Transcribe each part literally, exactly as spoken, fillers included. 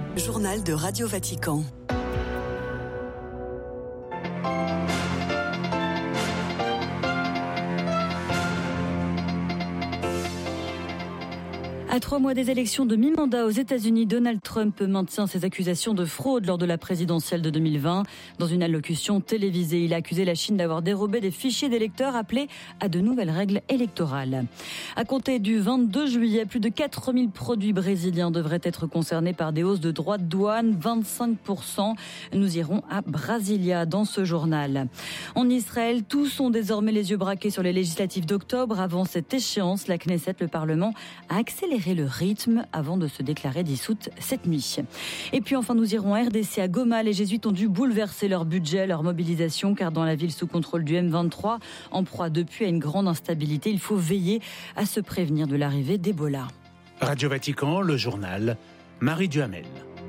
Journal de Radio Vatican. À trois mois des élections de mi-mandat aux États-Unis, Donald Trump maintient ses accusations de fraude lors de la présidentielle de deux mille vingt. Dans une allocution télévisée, il a accusé la Chine d'avoir dérobé des fichiers d'électeurs appelés à de nouvelles règles électorales. À compter du vingt-deux juillet, plus de quatre mille produits brésiliens devraient être concernés par des hausses de droits de douane, vingt-cinq pour cent. Nous irons à Brasilia dans ce journal. En Israël, tous ont désormais les yeux braqués sur les législatives d'octobre. Avant cette échéance, la Knesset, le Parlement, a accéléré le rythme avant de se déclarer dissoute cette nuit. Et puis enfin, nous irons à R D C à Goma. Les jésuites ont dû bouleverser leur budget, leur mobilisation, car dans la ville sous contrôle du M vingt-trois, en proie depuis à une grande instabilité, il faut veiller à se prévenir de l'arrivée d'Ebola. Radio Vatican, le journal, Marie Duhamel.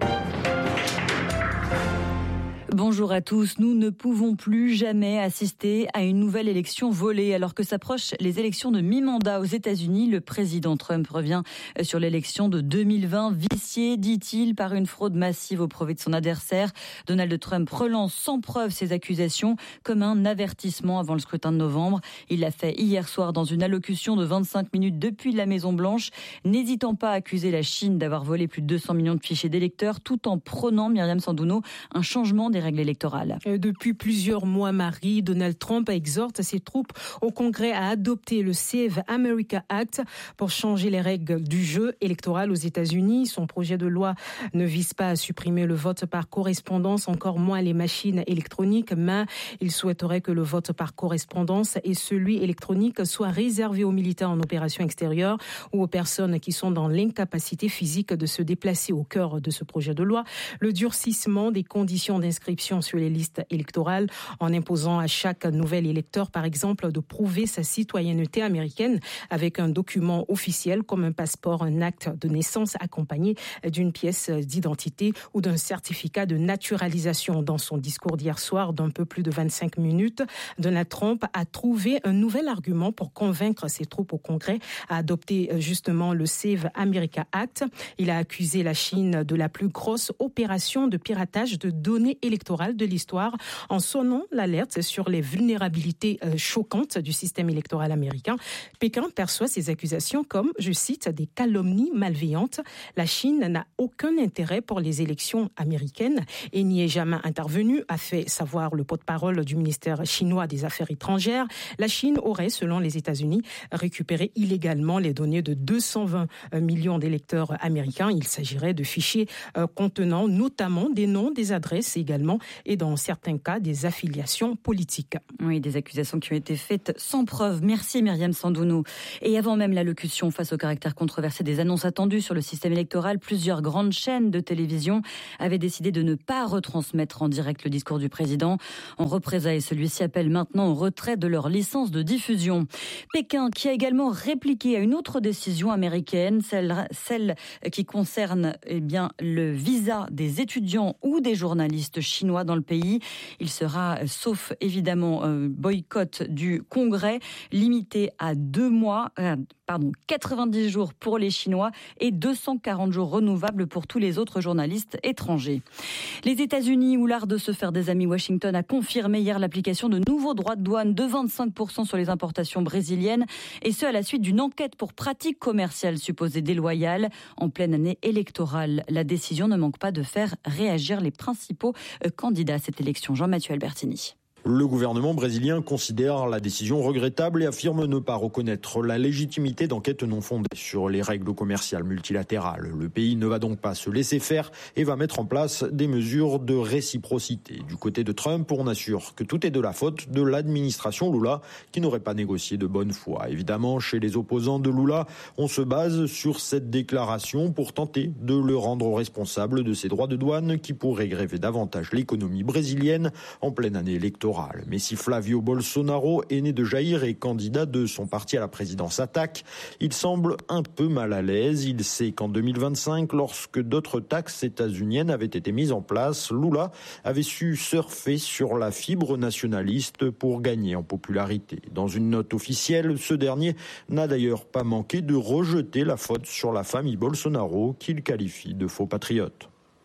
Bonjour à tous. Nous ne pouvons plus jamais assister à une nouvelle élection volée. Alors que s'approchent les élections de mi-mandat aux États-Unis, le président Trump revient sur l'élection de deux mille vingt, viciée, dit-il, par une fraude massive au profit de son adversaire. Donald Trump relance sans preuve ses accusations comme un avertissement avant le scrutin de novembre. Il l'a fait hier soir dans une allocution de vingt-cinq minutes depuis la Maison-Blanche, n'hésitant pas à accuser la Chine d'avoir volé plus de deux cents millions de fichiers d'électeurs, tout en prônant, Myriam Sandouno, un changement des règles électorales. Depuis plusieurs mois, Marie, Donald Trump exhorte ses troupes au Congrès à adopter le Save America Act pour changer les règles du jeu électoral aux États-Unis. Son projet de loi ne vise pas à supprimer le vote par correspondance, encore moins les machines électroniques, mais il souhaiterait que le vote par correspondance et celui électronique soient réservés aux militaires en opération extérieure ou aux personnes qui sont dans l'incapacité physique de se déplacer. Au cœur de ce projet de loi, le durcissement des conditions d'inscription sur les listes électorales en imposant à chaque nouvel électeur, par exemple, de prouver sa citoyenneté américaine avec un document officiel comme un passeport, un acte de naissance accompagné d'une pièce d'identité ou d'un certificat de naturalisation. Dans son discours d'hier soir d'un peu plus de vingt-cinq minutes, Donald Trump a trouvé un nouvel argument pour convaincre ses troupes au Congrès à adopter justement le Save America Act. Il a accusé la Chine de la plus grosse opération de piratage de données électorales de l'histoire en sonnant l'alerte sur les vulnérabilités choquantes du système électoral américain. Pékin perçoit ces accusations comme, je cite, des calomnies malveillantes. La Chine n'a aucun intérêt pour les élections américaines et n'y est jamais intervenue, a fait savoir le porte-parole du ministère chinois des Affaires étrangères. La Chine aurait, selon les États-Unis, récupéré illégalement les données de deux cent vingt millions d'électeurs américains. Il s'agirait de fichiers contenant notamment des noms, des adresses et également et dans certains cas des affiliations politiques. Oui, des accusations qui ont été faites sans preuve. Merci Myriam Sandouno. Et avant même l'allocution face au caractère controversé des annonces attendues sur le système électoral, plusieurs grandes chaînes de télévision avaient décidé de ne pas retransmettre en direct le discours du président. En représailles, celui-ci appelle maintenant au retrait de leur licence de diffusion. Pékin qui a également répliqué à une autre décision américaine, celle, celle qui concerne eh bien, le visa des étudiants ou des journalistes chinois dans le pays. Il sera, sauf évidemment euh, boycott du Congrès, limité à deux mois, euh, pardon, quatre-vingt-dix jours pour les Chinois et deux cent quarante jours renouvelables pour tous les autres journalistes étrangers. Les États-Unis, où l'art de se faire des amis, Washington a confirmé hier l'application de nouveaux droits de douane de vingt-cinq pour cent sur les importations brésiliennes, et ce à la suite d'une enquête pour pratiques commerciales supposées déloyales. En pleine année électorale, la décision ne manque pas de faire réagir les principaux candidat à cette élection. Jean-Mathieu Albertini. Le gouvernement brésilien considère la décision regrettable et affirme ne pas reconnaître la légitimité d'enquêtes non fondées sur les règles commerciales multilatérales. Le pays ne va donc pas se laisser faire et va mettre en place des mesures de réciprocité. Du côté de Trump, on assure que tout est de la faute de l'administration Lula qui n'aurait pas négocié de bonne foi. Évidemment, chez les opposants de Lula, on se base sur cette déclaration pour tenter de le rendre responsable de ces droits de douane qui pourraient gréver davantage l'économie brésilienne en pleine année électorale. Mais si Flavio Bolsonaro est né de Jair et candidat de son parti à la présidence attaque, il semble un peu mal à l'aise. Il sait qu'en deux mille vingt-cinq, lorsque d'autres taxes états-uniennes avaient été mises en place, Lula avait su surfer sur la fibre nationaliste pour gagner en popularité. Dans une note officielle, ce dernier n'a d'ailleurs pas manqué de rejeter la faute sur la famille Bolsonaro qu'il qualifie de faux patriote.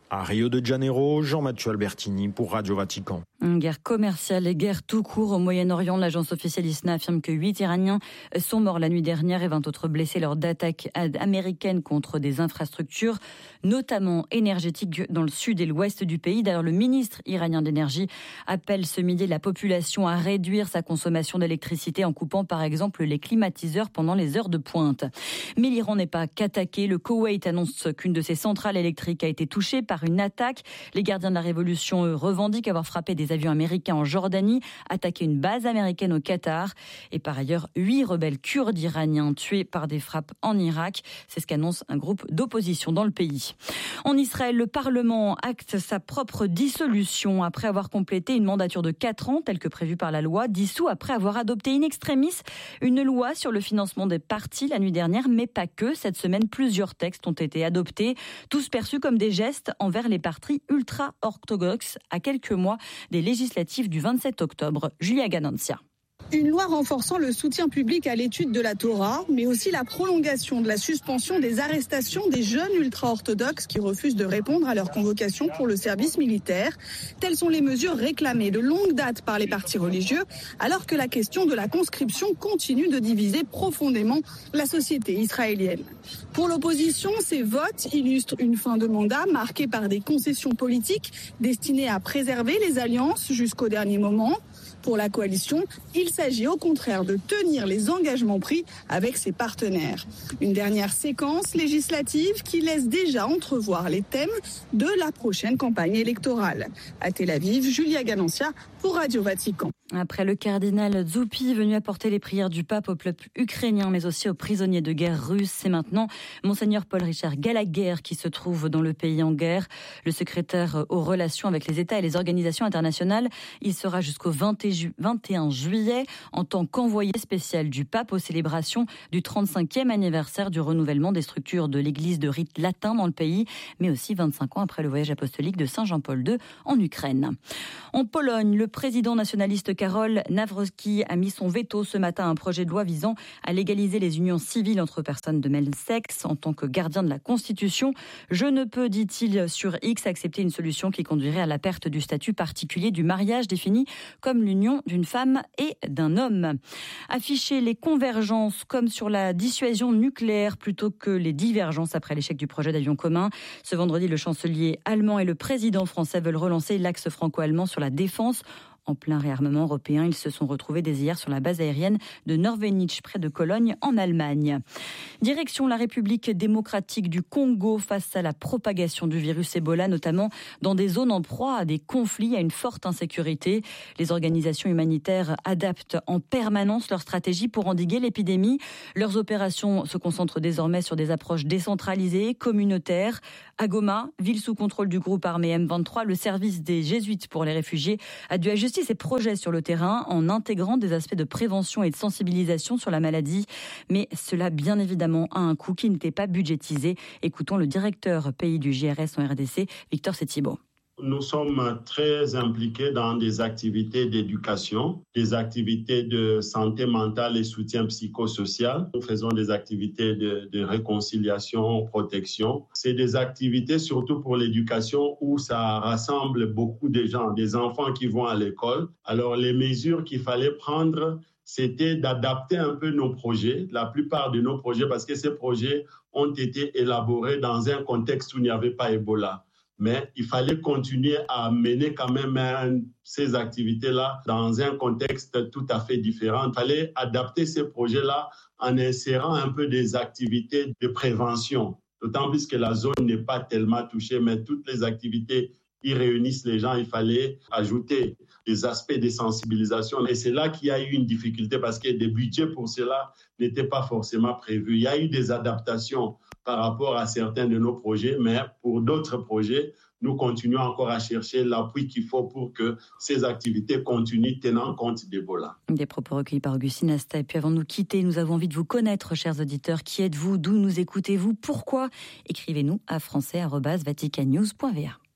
À Rio de Janeiro, Jean-Mathieu Albertini pour Radio Vatican. Une guerre commerciale et guerre tout court au Moyen-Orient. L'agence officielle I S N A affirme que huit Iraniens sont morts la nuit dernière et vingt autres blessés lors d'attaques américaines contre des infrastructures, notamment énergétiques dans le sud et l'ouest du pays. D'ailleurs, le ministre iranien de l'énergie appelle ce midi la population à réduire sa consommation d'électricité en coupant par exemple les climatiseurs pendant les heures de pointe. Mais l'Iran n'est pas qu'attaqué. Le Koweït annonce qu'une de ses centrales électriques a été touchée par une attaque. Les gardiens de la révolution eux, revendiquent avoir frappé des avions américains en Jordanie, attaqué une base américaine au Qatar et par ailleurs huit rebelles kurdes iraniens tués par des frappes en Irak. C'est ce qu'annonce un groupe d'opposition dans le pays. En Israël, le Parlement acte sa propre dissolution après avoir complété une mandature de quatre ans telle que prévue par la loi, dissous après avoir adopté in extremis une loi sur le financement des partis la nuit dernière, mais pas que. Cette semaine, plusieurs textes ont été adoptés, tous perçus comme des gestes envers les partis ultra-orthodoxes à quelques mois des législatives du vingt-sept octobre. Julia Ganancia. Une loi renforçant le soutien public à l'étude de la Torah, mais aussi la prolongation de la suspension des arrestations des jeunes ultra-orthodoxes qui refusent de répondre à leur convocation pour le service militaire. Telles sont les mesures réclamées de longue date par les partis religieux, alors que la question de la conscription continue de diviser profondément la société israélienne. Pour l'opposition, ces votes illustrent une fin de mandat marquée par des concessions politiques destinées à préserver les alliances jusqu'au dernier moment. Pour la coalition, il s'agit au contraire de tenir les engagements pris avec ses partenaires. Une dernière séquence législative qui laisse déjà entrevoir les thèmes de la prochaine campagne électorale. À Tel Aviv, Julia Ganancia pour Radio Vatican. Après le cardinal Zuppi venu apporter les prières du pape au peuple ukrainien mais aussi aux prisonniers de guerre russes, c'est maintenant Monseigneur Paul-Richard Gallagher qui se trouve dans le pays en guerre. Le secrétaire aux relations avec les États et les organisations internationales, il sera jusqu'au vingt et un juillet en tant qu'envoyé spécial du pape aux célébrations du trente-cinquième anniversaire du renouvellement des structures de l'église de rite latin dans le pays, mais aussi vingt-cinq ans après le voyage apostolique de Saint Jean-Paul deux en Ukraine. En Pologne, le président nationaliste Karol Nawrocki a mis son veto ce matin à un projet de loi visant à légaliser les unions civiles entre personnes de même sexe. En tant que gardien de la Constitution, je ne peux, dit-il sur X, accepter une solution qui conduirait à la perte du statut particulier du mariage défini comme l'union d'une femme et d'un homme. Afficher les convergences comme sur la dissuasion nucléaire plutôt que les divergences après l'échec du projet d'avion commun. Ce vendredi, le chancelier allemand et le président français veulent relancer l'axe franco-allemand sur la défense. En plein réarmement européen, ils se sont retrouvés dès hier sur la base aérienne de Norvenich, près de Cologne, en Allemagne. Direction la République démocratique du Congo face à la propagation du virus Ebola, notamment dans des zones en proie à des conflits, à une forte insécurité. Les organisations humanitaires adaptent en permanence leur stratégie pour endiguer l'épidémie. Leurs opérations se concentrent désormais sur des approches décentralisées, communautaires. À Goma, ville sous contrôle du groupe armé M vingt-trois, le service des Jésuites pour les réfugiés a dû ajuster ses projets sur le terrain en intégrant des aspects de prévention et de sensibilisation sur la maladie. Mais cela, bien évidemment, a un coût qui n'était pas budgétisé. Écoutons le directeur pays du J R S en R D C, Victor Setibo. Nous sommes très impliqués dans des activités d'éducation, des activités de santé mentale et soutien psychosocial. Nous faisons des activités de, de réconciliation, protection. C'est des activités surtout pour l'éducation où ça rassemble beaucoup de gens, des enfants qui vont à l'école. Alors les mesures qu'il fallait prendre, c'était d'adapter un peu nos projets, la plupart de nos projets, parce que ces projets ont été élaborés dans un contexte où il n'y avait pas Ebola. Mais il fallait continuer à mener quand même hein, ces activités-là dans un contexte tout à fait différent. Il fallait adapter ces projets-là en insérant un peu des activités de prévention, d'autant plus que la zone n'est pas tellement touchée, mais toutes les activités qui réunissent les gens, il fallait ajouter des aspects de sensibilisation. Et c'est là qu'il y a eu une difficulté parce que des budgets pour cela n'étaient pas forcément prévus. Il y a eu des adaptations par rapport à certains de nos projets, mais pour d'autres projets, nous continuons encore à chercher l'appui qu'il faut pour que ces activités continuent tenant compte d'Ebola. Des propos recueillis par Augustine Asta. Et puis avant de nous quitter, nous avons envie de vous connaître, chers auditeurs. Qui êtes-vous? D'où nous écoutez-vous? Pourquoi? Écrivez-nous à français arobase vatican news point v a.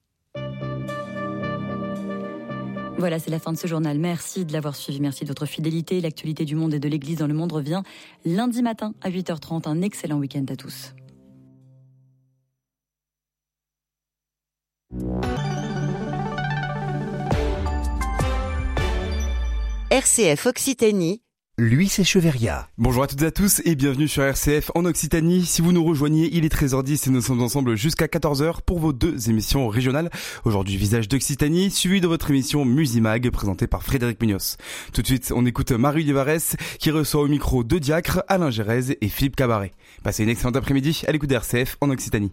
Voilà, c'est la fin de ce journal. Merci de l'avoir suivi. Merci de votre fidélité. L'actualité du monde et de l'Église dans le monde revient lundi matin à huit heures trente. Un excellent week-end à tous. R C F Occitanie, Louis Echeverria. Bonjour à toutes et à tous et bienvenue sur R C F en Occitanie. Si vous nous rejoignez, il est treize heures dix et nous sommes ensemble jusqu'à quatorze heures pour vos deux émissions régionales. Aujourd'hui, Visage d'Occitanie, suivi de votre émission Musimag, présentée par Frédéric Munoz. Tout de suite, on écoute Marie Duvarès qui reçoit au micro deux diacres, Alain Gérez et Philippe Cabaret. Passez une excellente après-midi à l'écoute de R C F en Occitanie.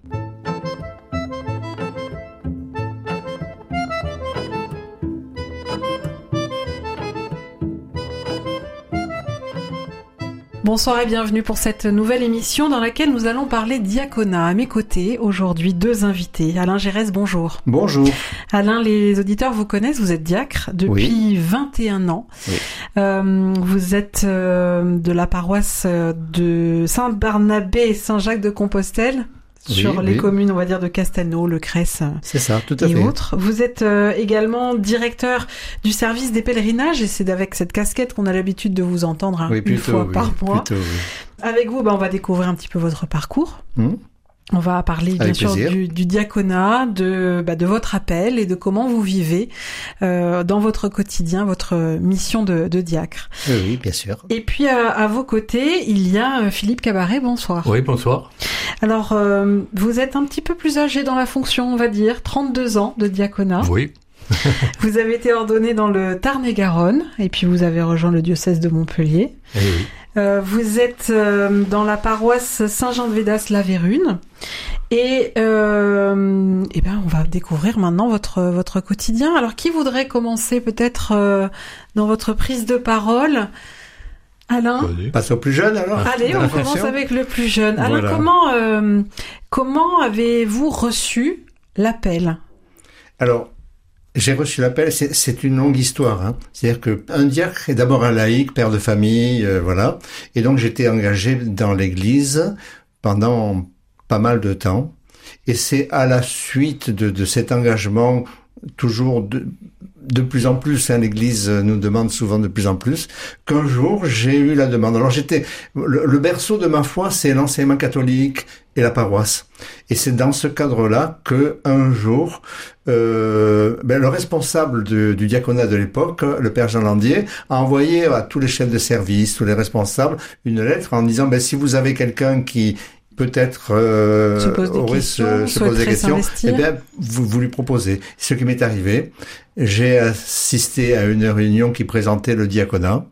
Bonsoir et bienvenue pour cette nouvelle émission dans laquelle nous allons parler diaconat. À mes côtés, aujourd'hui, deux invités. Alain Gérez, bonjour. Bonjour. Alain, les auditeurs vous connaissent, vous êtes diacre depuis oui. vingt et un ans. Oui. Euh, vous êtes euh, de la paroisse de Saint-Barnabé et Saint-Jacques-de-Compostelle. Sur oui, les oui. communes, on va dire, de Castelnau, Le Cresse c'est ça, tout à et fait. autres. Vous êtes euh, également directeur du service des pèlerinages et c'est avec cette casquette qu'on a l'habitude de vous entendre hein, oui, plutôt, une fois oui, par mois. Plutôt, oui. Avec vous, bah, on va découvrir un petit peu votre parcours. Mmh. On va parler bien avec sûr du, du diaconat, de, bah, de votre appel et de comment vous vivez euh, dans votre quotidien, votre mission de, de diacre. Oui, oui, bien sûr. Et puis à, à vos côtés, il y a Philippe Cabaret, bonsoir. Oui, bonsoir. Alors, euh, vous êtes un petit peu plus âgé dans la fonction, on va dire, trente-deux ans de diaconat. Oui. Vous avez été ordonné dans le Tarn-et-Garonne, et puis vous avez rejoint le diocèse de Montpellier. Eh oui. Euh, vous êtes euh, dans la paroisse Saint-Jean-de-Védas-la-Vérune. Et, euh, et ben, on va découvrir maintenant votre, votre quotidien. Alors, qui voudrait commencer peut-être euh, dans votre prise de parole ? Alain ? Allez. Passe au plus jeune alors. Allez, on commence fonction. avec le plus jeune. Alain, voilà. comment, euh, comment avez-vous reçu l'appel ? Alors, j'ai reçu l'appel, c'est, c'est une longue histoire. Hein. C'est-à-dire qu'un diacre est d'abord un laïc, père de famille, euh, voilà. Et donc j'étais engagé dans l'église pendant pas mal de temps. Et c'est à la suite de, de cet engagement, toujours de, de plus en plus, hein, l'église nous demande souvent de plus en plus, qu'un jour j'ai eu la demande. Alors j'étais, le, le berceau de ma foi, c'est l'enseignement catholique et la paroisse. Et c'est dans ce cadre-là que un jour, euh, ben, le responsable du, du diaconat de l'époque, le père Jean Landier, a envoyé à tous les chefs de service, tous les responsables, une lettre en disant ben, si vous avez quelqu'un qui peut-être euh, se pose des aurait questions, se, se pose des questions, s'investir. eh bien vous, vous lui proposez. Ce qui m'est arrivé, j'ai assisté à une réunion qui présentait le diaconat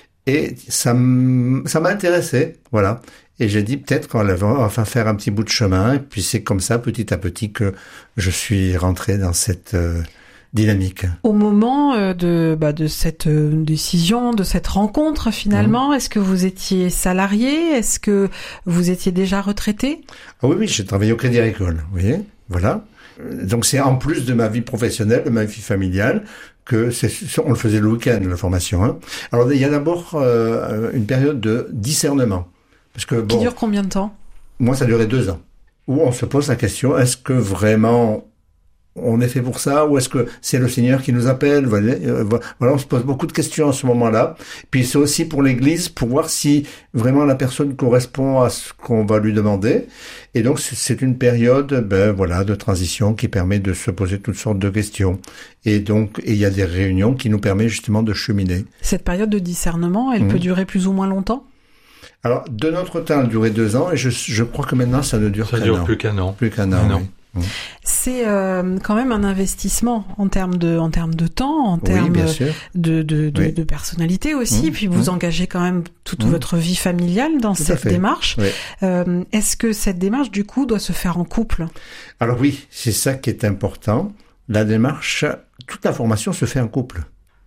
et ça m- ça m'a intéressé, voilà. Et j'ai dit peut-être qu'on va enfin faire un petit bout de chemin. Et puis c'est comme ça, petit à petit, que je suis rentré dans cette euh, dynamique. Au moment euh, de bah, de cette euh, décision, de cette rencontre, finalement, mmh. est-ce que vous étiez salarié ? Est-ce que vous étiez déjà retraité ? Ah oui, oui, j'ai travaillé au Crédit Agricole. Vous voyez, voilà. Donc c'est en plus de ma vie professionnelle, de ma vie familiale, que c'est, on le faisait le week-end, la formation. Hein. Alors il y a d'abord euh, une période de discernement. Parce que, bon, qui dure combien de temps ? Moi, ça a duré deux ans. Où on se pose la question, est-ce que vraiment on est fait pour ça ? Ou est-ce que c'est le Seigneur qui nous appelle ? Voilà, on se pose beaucoup de questions à ce moment-là. Puis c'est aussi pour l'Église, pour voir si vraiment la personne correspond à ce qu'on va lui demander. Et donc, c'est une période ben, voilà, de transition qui permet de se poser toutes sortes de questions. Et donc, il y a des réunions qui nous permettent justement de cheminer. Cette période de discernement, elle mmh. peut durer plus ou moins longtemps ? Alors, de notre temps, elle durait deux ans, et je, je crois que maintenant, ça ne dure ça qu'un dure an. plus qu'un an. Plus qu'un an, non. oui. Mmh. C'est euh, quand même un investissement en termes de, en termes de temps, en termes oui, de, de, de, oui. de personnalité aussi. Mmh. Puis vous mmh. engagez quand même toute mmh. votre vie familiale dans Tout cette démarche. Oui. Euh, est-ce que cette démarche, du coup, doit se faire en couple ? Alors oui, c'est ça qui est important. La démarche, toute la formation se fait en couple.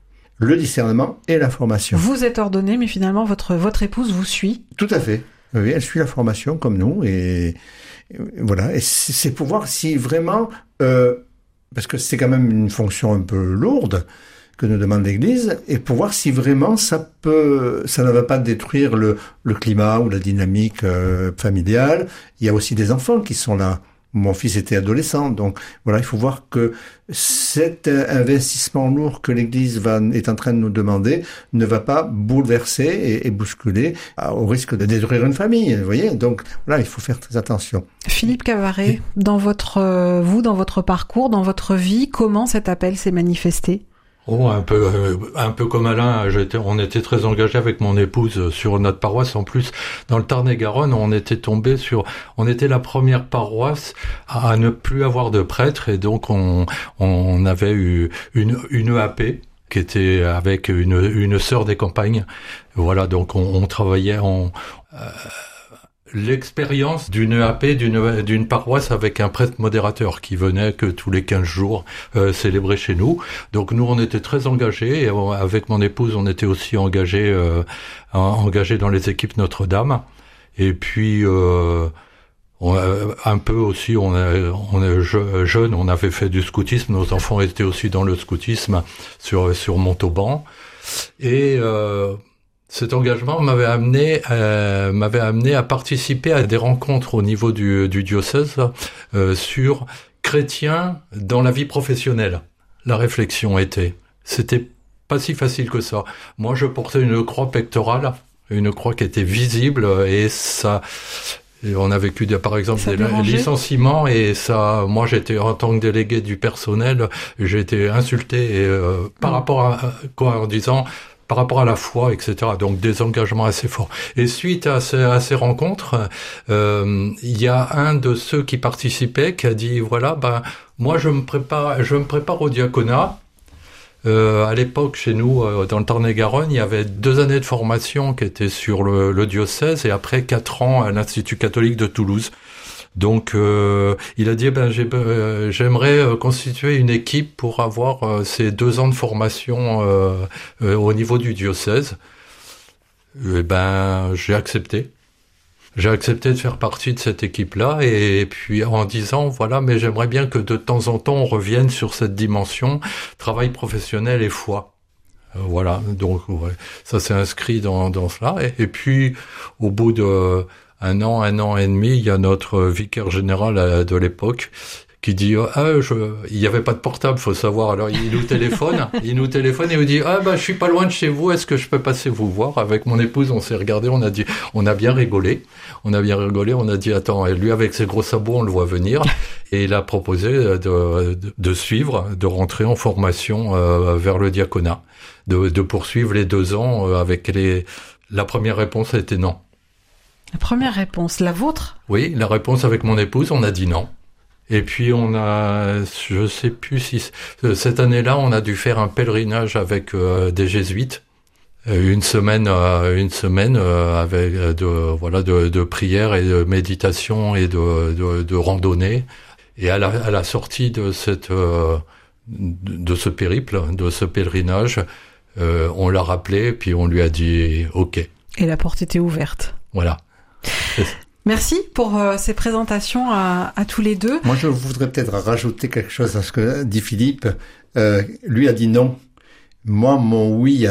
Le discernement et la formation. Vous êtes ordonné, mais finalement, votre, votre épouse vous suit ? Tout à fait. Oui, elle suit la formation comme nous. Et, et voilà. Et c'est, c'est pour voir si vraiment... Euh, parce que c'est quand même une fonction un peu lourde que nous demande l'Église, et pour voir si vraiment ça peut, ça ne va pas détruire le, le climat ou la dynamique euh, familiale. Il y a aussi des enfants qui sont là. Mon fils était adolescent, donc voilà, il faut voir que cet investissement lourd que l'Église va, est en train de nous demander ne va pas bouleverser et, et bousculer au risque de détruire une famille, vous voyez. Donc voilà, il faut faire très attention. Philippe Cabaret, oui. dans votre, euh, vous, dans votre parcours, dans votre vie, comment cet appel s'est manifesté ? Oh, un peu, euh, un peu comme Alain, j'étais, on était très engagés avec mon épouse sur notre paroisse. En plus, dans le Tarn-et-Garonne, on était tombé sur, on était la première paroisse à ne plus avoir de prêtre, et donc on, on avait eu une, une E A P qui était avec une, une sœur des campagnes. Voilà, donc on, on travaillait en euh, l'expérience d'une E A P, d'une, d'une paroisse avec un prêtre modérateur qui venait que tous les quinze jours euh, célébrer chez nous. Donc nous, on était très engagés, et avec mon épouse, on était aussi engagés, euh, engagés dans les équipes Notre-Dame. Et puis, euh, on a, un peu aussi, on est on est je, jeune, on avait fait du scoutisme, nos enfants étaient aussi dans le scoutisme sur, sur Montauban. Et... Euh, cet engagement m'avait amené, euh, m'avait amené à participer à des rencontres au niveau du, du diocèse euh, sur chrétiens dans la vie professionnelle. La réflexion était, c'était pas si facile que ça. Moi, je portais une croix pectorale, une croix qui était visible, et ça, et on a vécu des, par exemple des licenciements, et ça, moi, j'étais en tant que délégué du personnel, j'ai été insulté et, euh, par mmh. rapport à quoi, en disant. Par rapport à la foi, et cetera. Donc des engagements assez forts. Et suite à ces, à ces rencontres, euh, il y a un de ceux qui participaient qui a dit voilà, ben moi je me prépare, je me prépare au diaconat. Euh, à l'époque, chez nous, euh, dans le Tarn-et-Garonne, il y avait deux années de formation qui étaient sur le, le diocèse, et après quatre ans à l'Institut catholique de Toulouse. Donc, euh, il a dit, ben, j'ai, euh, j'aimerais euh, constituer une équipe pour avoir euh, ces deux ans de formation euh, euh, au niveau du diocèse. Et ben, j'ai accepté. J'ai accepté de faire partie de cette équipe-là, et, et puis en disant, voilà, mais j'aimerais bien que de temps en temps on revienne sur cette dimension travail professionnel et foi. Euh, voilà, donc ouais, ça s'est inscrit dans, dans cela. Et, et puis, au bout de un an, un an et demi, il y a notre vicaire général à, de l'époque qui dit ah je il y avait pas de portable, faut savoir, alors il nous téléphone il nous téléphone et il nous dit ah bah je suis pas loin de chez vous, est-ce que je peux passer vous voir? Avec mon épouse, on s'est regardé, on a dit on a bien rigolé on a bien rigolé on a dit attends, lui avec ses gros sabots on le voit venir, et il a proposé de de, de suivre, de rentrer en formation euh, vers le diaconat, de de poursuivre les deux ans euh, avec les la première réponse a été non. La première réponse, la vôtre? Oui, la réponse avec mon épouse, on a dit non. Et puis on a, je sais plus si cette année-là, on a dû faire un pèlerinage avec euh, des jésuites, une semaine, euh, une semaine euh, avec de voilà de, de prières et de méditation et de de, de randonnée. Et à la, à la sortie de cette euh, de ce périple, de ce pèlerinage, euh, on l'a rappelé, puis on lui a dit OK. Et la porte était ouverte. Voilà. Merci pour euh, ces présentations à, à tous les deux. Moi, je voudrais peut-être rajouter quelque chose à ce que dit Philippe. Euh, lui a dit non. Moi, mon oui